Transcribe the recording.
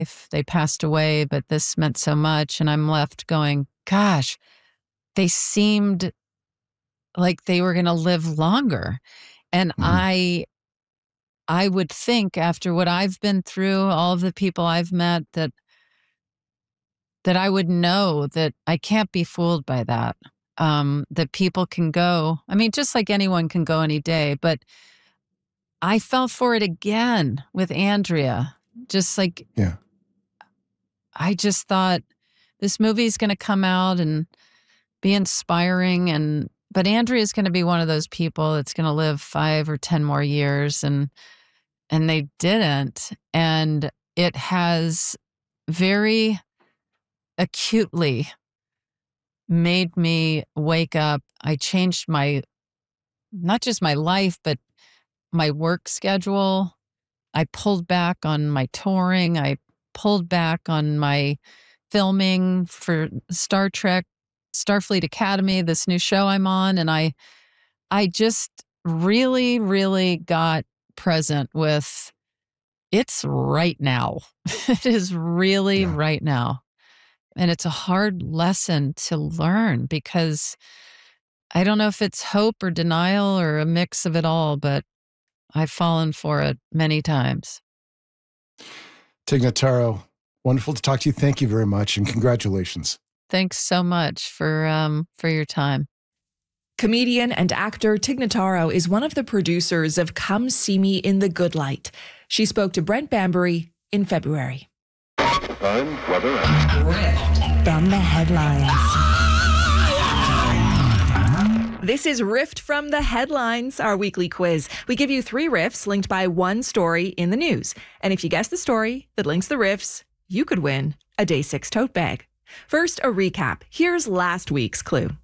if they passed away, but this meant so much. And I'm left going, gosh, they seemed like they were going to live longer. And I would think after what I've been through, all of the people I've met, that I would know that I can't be fooled by that. That people can go. I mean, just like anyone can go any day, but I fell for it again with Andrea. Just like, Yeah. I just thought this movie is going to come out and be inspiring, but Andrea's going to be one of those people that's going to live 5 or 10 more years, and they didn't. And it has very acutely made me wake up. I changed not just my life, but my work schedule. I pulled back on my touring. I pulled back on my filming for Star Trek, Starfleet Academy, this new show I'm on. And I just really, really got present with it's right now. It is really right now. And it's a hard lesson to learn because I don't know if it's hope or denial or a mix of it all, but I've fallen for it many times. Tig Notaro, wonderful to talk to you. Thank you very much, and congratulations. Thanks so much for your time. Comedian and actor Tig Notaro is one of the producers of Come See Me in the Good Light. She spoke to Brent Bambury in February. Time, weather, and Rift from the headlines. This is Rift from the Headlines, our weekly quiz. We give you 3 riffs linked by one story in the news. And if you guess the story that links the riffs, you could win a Day 6 tote bag. First, a recap. Here's last week's clue.